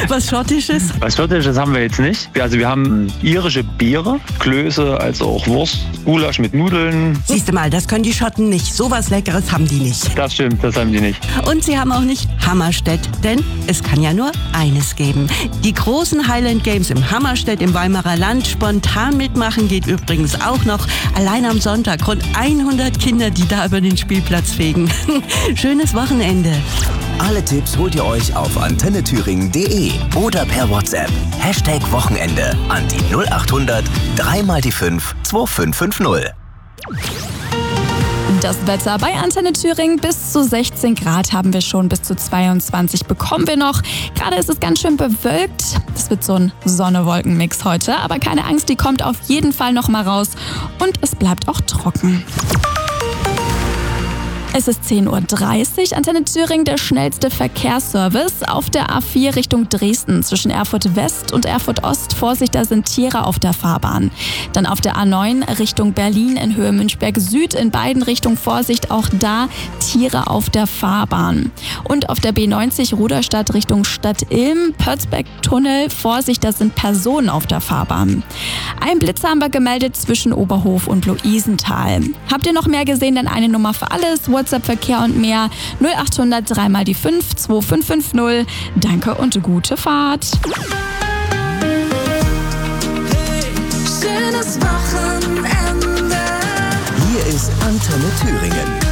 Was Schottisches? Was Schottisches haben wir jetzt nicht. Also wir haben irische Beere, Klöße, also auch Wurst, Gulasch mit Nudeln. Siehst du mal, das können die Schotten nicht. So was Leckeres haben die nicht. Das stimmt, das haben die nicht. Und sie haben auch nicht Hammerstedt, denn es kann ja nur eines geben. Die großen Highland Games im Hammerstedt im Weimarer Land. Spontan mitmachen geht übrigens auch noch. Allein am Sonntag rund 100 Kinder, die da über den Spielplatz fegen. Schönes Wochenende. Alle Tipps holt ihr euch auf antennethüringen.de oder per WhatsApp. #Wochenende an die 0800 3x5 2550. Das Wetter bei Antenne Thüringen: bis zu 16 Grad haben wir schon, bis zu 22 bekommen wir noch. Gerade ist es ganz schön bewölkt. Das wird so ein Sonne-Wolken-Mix heute. Aber keine Angst, die kommt auf jeden Fall noch mal raus. Und es bleibt auch trocken. Es ist 10:30 Uhr. Antenne Thüringen, der schnellste Verkehrsservice. Auf der A4 Richtung Dresden zwischen Erfurt West und Erfurt Ost. Vorsicht, da sind Tiere auf der Fahrbahn. Dann auf der A9 Richtung Berlin in Höhe Münchberg Süd. In beiden Richtungen Vorsicht, auch da Tiere auf der Fahrbahn. Und auf der B90 Ruderstadt Richtung Stadt-Ilm, Pötzbeck-Tunnel. Vorsicht, da sind Personen auf der Fahrbahn. Ein Blitzer haben wir gemeldet zwischen Oberhof und Luisenthal. Habt ihr noch mehr gesehen? Dann eine Nummer für alles. WhatsApp-Verkehr und mehr 0800 3x5 2550. Danke und gute Fahrt. Hey, schönes Wochenende. Hier ist Antenne Thüringen.